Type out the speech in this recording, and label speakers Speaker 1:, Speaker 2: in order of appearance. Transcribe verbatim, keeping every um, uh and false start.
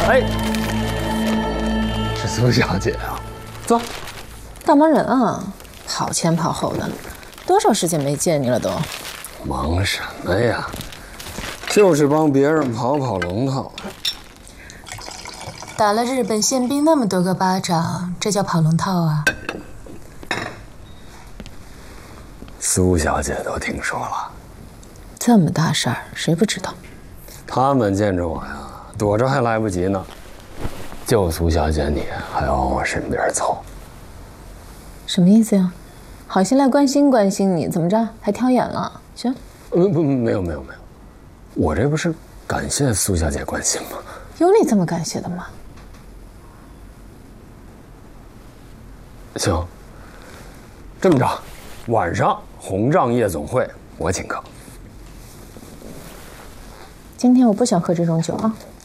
Speaker 1: 哎，是苏小姐啊，坐。
Speaker 2: 大忙人啊，跑前跑后的，多少时间没见你了都？
Speaker 1: 忙什么呀？就是帮别人跑跑龙套。
Speaker 2: 打了日本宪兵那么多个巴掌，这叫跑龙套啊？
Speaker 1: 苏小姐都听说了，
Speaker 2: 这么大事儿，谁不知道？
Speaker 1: 他们见着我呀，躲着还来不及呢。就苏小姐你还要往我身边凑，
Speaker 2: 什么意思呀？好心来关心关心你，怎么着还挑眼了？行？
Speaker 1: 呃不，没有没有没有，我这不是感谢苏小姐关心吗？
Speaker 2: 有你这么感谢的吗？
Speaker 1: 行，这么着，晚上红帐夜总会我请客。
Speaker 2: 今天我不想喝这种酒啊。